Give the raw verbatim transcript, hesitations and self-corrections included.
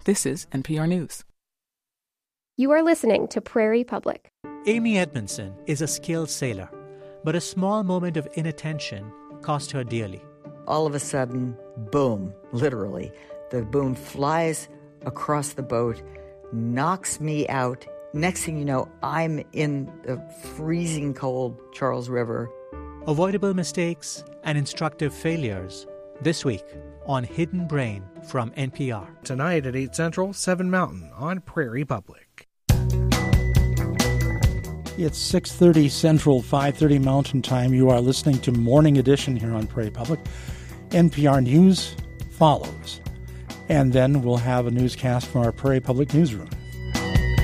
This is N P R News. You are listening to Prairie Public. Amy Edmondson is a skilled sailor, but a small moment of inattention cost her dearly. All of a sudden, boom, literally, the boom flies across the boat, knocks me out. Next thing you know, I'm in the freezing cold Charles River. Avoidable mistakes and instructive failures this week on Hidden Brain from N P R. Tonight at eight Central, seven Mountain on Prairie Public. It's six thirty Central, five thirty Mountain Time. You are listening to Morning Edition here on Prairie Public. N P R News follows. And then we'll have a newscast from our Prairie Public newsroom.